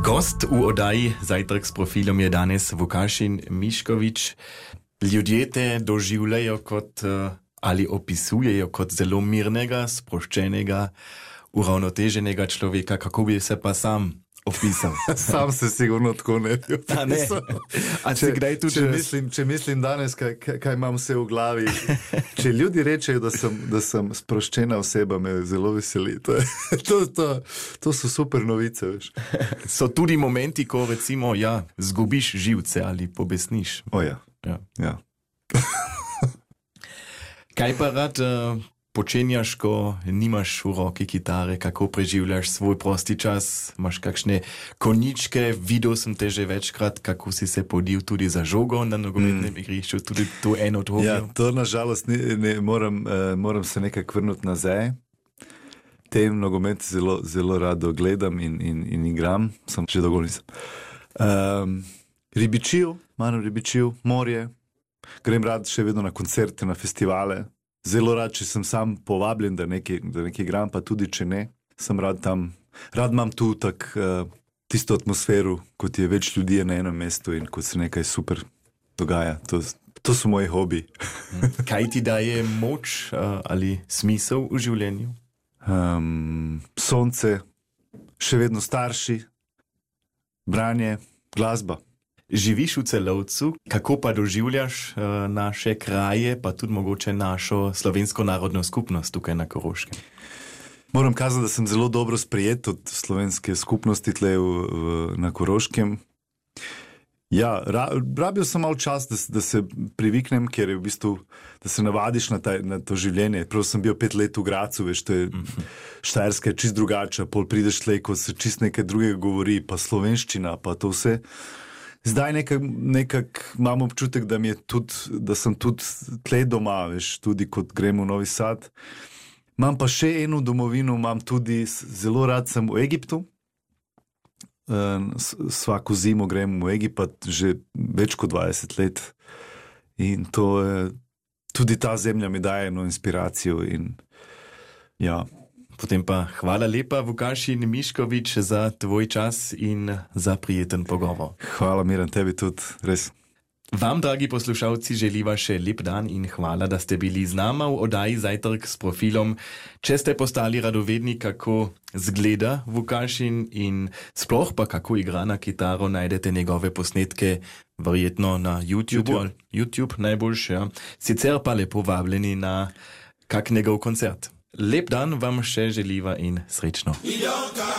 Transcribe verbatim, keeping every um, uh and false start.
Gost u oddaji Zajtrk s profilom je danes Vukašin Miškovič. Ljudje te doživljajo kot, ali opisujejo kot zelo mirnega, sproščenega, uravnoteženega človeka. Kako bi se pa sam opisal? Sam se sigurno tako ne bi opisal. Ne. A če, kdaj tudi... če, mislim, če mislim danes, kaj, kaj, kaj imam vse v glavi. Če ljudi rečejo, da sem, da sem sproščena oseba, me zelo veseli. To, je, to, to, to so super novice, veš. So tudi momenti, ko recimo, ja, zgubiš živce ali pobesniš. O ja. Ja. Ja. Kaj pa rad uh, počenjaš, ko nimaš v roki kitare? Kako preživljaš svoj prosti čas? Imaš kakšne konjičke? Videl sem te že večkrat, kako si se podil tudi za žogo na nogometnem mm. igrišču. Tudi to eno od hobijev. Ja, to nažalost ni, ne, moram, uh, moram se nekako vrnuti nazaj. Tem nogomet zelo, zelo rado gledam in, in, in igram. Sem že dolgo nisem. Um, ribičil, malo ribičil, morje. Grem rad še vedno na koncerte, na festivale. Zelo rad, če sem sam povabljen, da nekaj, da nekaj igram, pa tudi če ne, sem rad tam. Rad imam tu tak, uh, tisto atmosfero, kot je več ljudi na enem mestu in kot se nekaj super dogaja. To, to so moji hobi. Kaj ti daje moč uh, ali smisel v življenju? Um, sonce, še vedno starši, branje, glasba. Živiš v Celovcu, kako pa doživljaš uh, naše kraje, pa tudi mogoče našo slovensko narodno skupnost tukaj na Koroškem? Moram kazati, da sem zelo dobro sprejet od slovenske skupnosti tle v, v, na Koroškem. Ja, ra, rabil sem malo čas, da, da se priviknem, ker je v bistvu, da se navadiš na, taj, na to življenje. Prav sem bil pet let v Gracu, veš, to je mm-hmm. Štajerska je čist drugača, pol prideš tle, ko se čist nekaj drugega govori, pa slovenščina, pa to vse. Zdaj nekak, nekak imam občutek, da, mi je tudi, da sem tudi tle doma, veš, tudi kot grem v Novi Sad. Imam pa še eno domovino, imam tudi, zelo rad sem v Egiptu. Svako zimo grem v Egipat, že več kot dvajset let. In to je, tudi ta zemlja mi daje eno inspiracijo in ja. Potem pa hvala lepa, Vukašin Miškovič, za tvoj čas in za prijeten pogovor. Hvala, Miran, tebi tudi, res. Vam, dragi poslušalci, želiva še lep dan in hvala, da ste bili z nama v oddaji Zajtrk s profilom. Če ste postali radovedni, kako zgleda Vukašin in sploh pa kako igra na kitaro, najdete njegove posnetke verjetno na YouTube. YouTube, YouTube najboljše, ja. Sicer pa lepo vabljeni na kak njegov koncert. Lep dan vam še želiva in srečno.